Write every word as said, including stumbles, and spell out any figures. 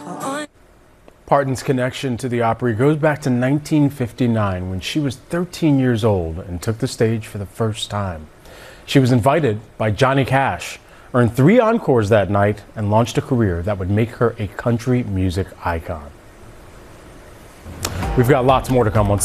Parton's connection to the Opry goes back to nineteen fifty-nine when she was thirteen years old and took the stage for the first time. She was invited by Johnny Cash, earned three encores that night, and launched a career that would make her a country music icon. We've got lots more to come on